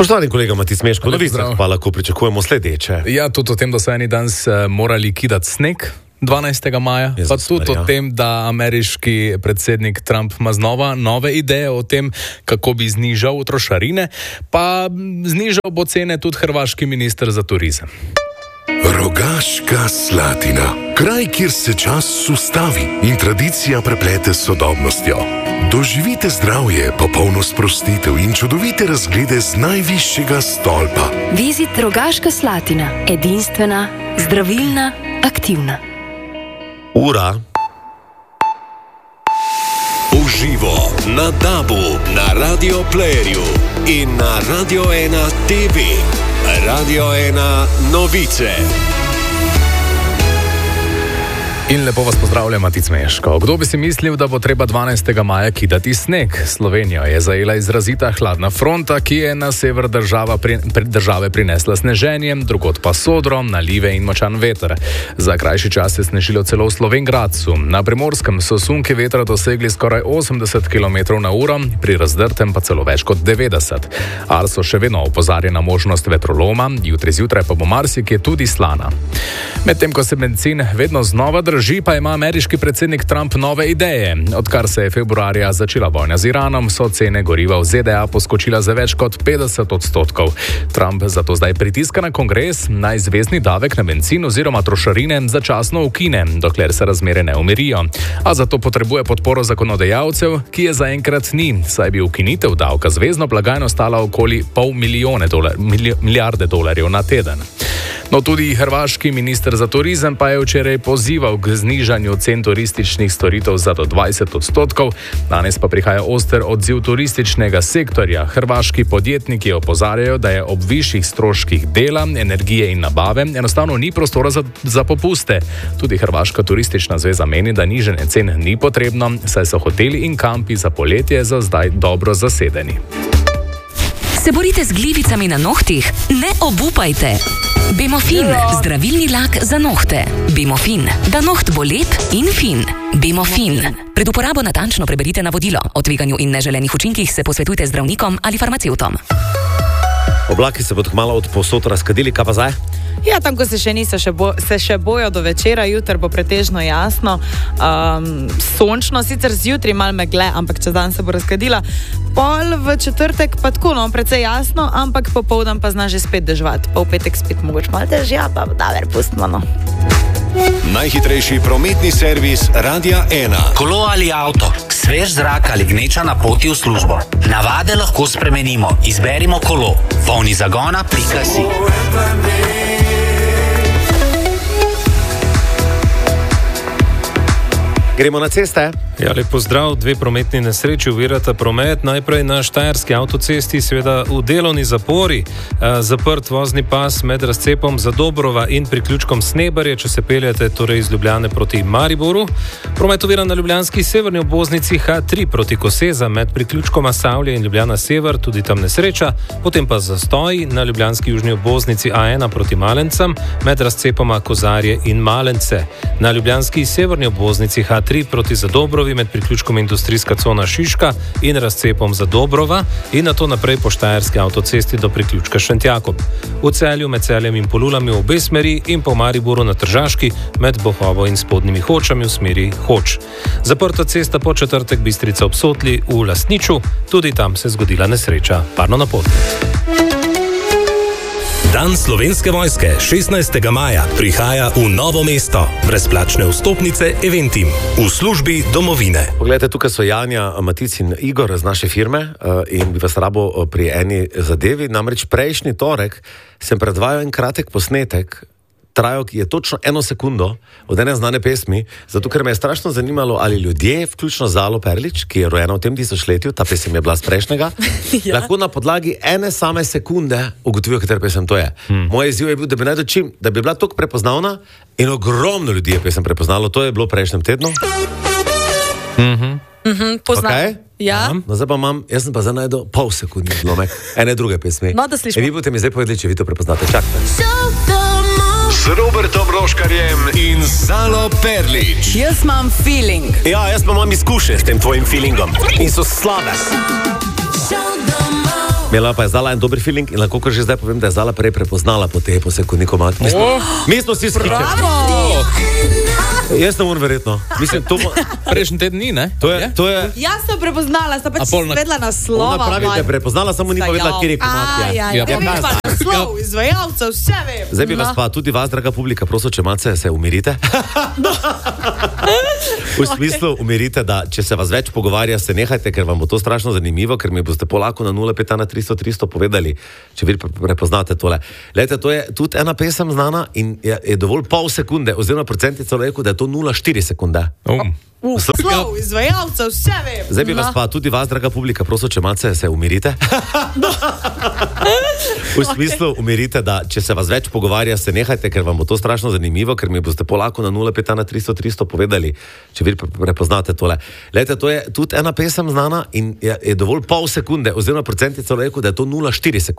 Spoštovani kolega Matic Meško, pa lahko pričakujemo sledeče. Ja, tudi o tem, da so eni danes morali kidati sneg 12. maja, pa tudi o tem, da ameriški predsednik Trump ima znova nove ideje o tem, kako bi znižal trošarine, pa znižal bo cene tudi hrvaški minister za turizem. Rogaška Slatina. Kraj, kjer se čas ustavi in tradicija preplete s sodobnostjo. Doživite zdravje, popolno sprostitev in čudovite razglede z najvišjega stolpa. Vizit Rogaška Slatina. Edinstvena, zdravilna, aktivna. Ura. Uživo na DAB-u, na Radio Playerju in na Radio 1 TV. Radio 1 novice. In lepo vas pozdravljam, Matic Meško. Kdo bi si mislil, da bo treba 12. maja kidati sneg? Slovenijo je zajela izrazita hladna fronta, ki je na sever države prinesla sneženje, drugod pa sodro, nalive in močan veter. Za krajši čas je snežilo celo v Slovenj-Gradcu. Na Primorskem so sunki vetra dosegli skoraj 80 km/h, pri Razdrtem pa celo več kot 90. Arso še vedno opozarja na možnost vetroloma, jutri zjutraj pa bo marsikje tudi slana. Medtem ko se bencin vedno znova drži, pa ima ameriški predsednik Trump nove ideje. Odkar se je februarja začela vojna z Iranom, so cene goriva v ZDA poskočila za več kot 50%. Trump zato zdaj pritiska na kongres, naj zvezni davek na bencin oziroma trošarine začasno ukine, dokler se razmere ne umirijo. A zato potrebuje podporo zakonodajalcev, ki je zaenkrat ni, saj bi ukinitev davka zvezno blagajno stala okoli milijarde dolarjev na teden. No, tudi hrvaški minister za turizem pa je včeraj pozival k znižanju cen turističnih storitev za do 20%. Danes pa prihaja oster odziv turističnega sektorja. Hrvaški podjetniki opozarjajo, da je ob višjih stroških dela, energije in nabave enostavno ni prostora za popuste. Tudi Hrvaška turistična zveza meni, da nižanje cen ni potrebno, saj so hoteli in kampi za poletje za zdaj dobro zasedeni. Se borite z glivicami na nohtih? Ne obupajte! Bemofin, zdravilni lak za nohte. Bemofin, da noht bo lep in fin. Bemofin. Pred uporabo natančno preberite navodilo. O tveganju in neželenih učinkih se posvetujte z zdravnikom ali farmacevtom. Oblaki se bodo kmalu od povsod razkadili, kaj pa zdaj? Ja, tam, ko se še niso, se še bojo do večera, jutri bo pretežno jasno, sončno, sicer zjutraj malo megle, ampak čez dan se bo razkadila. Pol v četrtek pa tako, no, precej jasno, ampak popoldan pa zna že spet dežvati. Pa v petek spet mogoče malo dežja, pa daver pustimo, no. Najhitrejši prometni servis Radia 1. Kolo ali avto, svež zrak ali gneča na poti v službo. Navade lahko spremenimo. Izberimo kolo. Polnizagona.si. Gremo na ceste. Ja, lep pozdrav. Dve prometni nesreči ovirata promet. Najprej na štajerski avtocesti, seveda v delovni zapori. Zaprt vozni pas med razcepom Zadobrova in priključkom Snebarje, če se peljete torej iz Ljubljane proti Mariboru. Promet ovira na ljubljanski severni obvoznici H3 proti Koseza med priključkoma Savlje in Ljubljana sever, tudi tam nesreča. Potem pa zastoji na ljubljanski južni obvoznici A1 proti Malencem med razcepoma Kozarje in Malence. Na ljubljanski severni obvoznici H3 proti Zadobrovi med priključkom industrijska cona Šiška in razcepom Zadobrova in nato naprej po štajerski avtocesti do priključka Šentjakob. V Celju med Celjem in Polulami v obe smeri in po Mariboru na Tržaški med Bohovo in Spodnjimi Hočami v smeri Hoč. Zaprta cesta po četrtek Bistrica ob Sotli v Lastniču, tudi tam se zgodila nesreča. Parno na pot. Dan Slovenske vojske 16. maja prihaja v Novo mesto. Brezplačne vstopnice Eventim v službi domovine. Poglejte, tukaj so Janja, Matic in Igor z naše firme in bi vas rabo pri eni zadevi. Namreč prejšnji torek sem predvajal en kratek posnetek, trajal je točno 1 sekundo od ene znane pesmi, zato ker me je strašno zanimalo, ali ljudje, vključno Zalo Perlič, ki je rojena v tem tisočletju, ta pesem je bila z prejšnjega, ja, lahko na podlagi ene same sekunde ugotovijo, katera pesem to je. Moj izziv je bil, da bi najdel čim, da bi bila toliko prepoznavna in ogromno ljudi je pesem prepoznalo, to je bilo v prejšnjem tednu. Poznam. Okay. Ja. No, zdaj pa jaz sem pa zdaj najdel pol sekundni zlomek ene druge pesmi. No, da slišimo. Vi boste mi zdaj povedali, če vi to prepoznate. Čakajte. Z Robertom Roškarjem in Zalo Perlič. Jaz imam feeling. Ja, jaz pa imam izkušnje s tem tvojim feelingom. In so slabe. Imela pa je Zala en dober feeling in lahko že zdaj povem, da je Zala prej prepoznala po tej poseku Nikomat. Mi smo vsi skriti. Jaz ne morem verjetno. Mislim, to Prejšnji teden ni, ne? to je Jaz sem prepoznala, sem pač izvedla ona naslova. pravi, da je prepoznala, samo ni povedala, kjer je komat je. Ja, Ja, vem pa naslov, izvajalcev, vse vem. Zdaj bi vas pa tudi vas, draga publika, prosil, če malce se umirite. V smislu umirite, da če se vas več pogovarja, se nehajte, ker vam bo to strašno zanimivo, ker mi boste polako na 0,5-300 povedali, če vi prepoznate tole. Lejte, to je tudi ena pesem znana in je dovolj pol sekunde, oziroma procenti celo rekel, da je to 0,4 sekunde. Naslov, izvajalcev, vse vem. Zdaj bi vas pa tudi vas, draga publika, prosil, če malce se umirite. V smislu umirite, da če se vas več pogovarja, se nehajte, ker vam bo to strašno zanimivo, ker mi boste polako na 0,5-300 povedali, če vi prepoznate tole. Lejte, to je tudi ena pesem znana in je dovolj pol sekunde, oziroma procenti celo rekel, da je to 0,4 sekunde.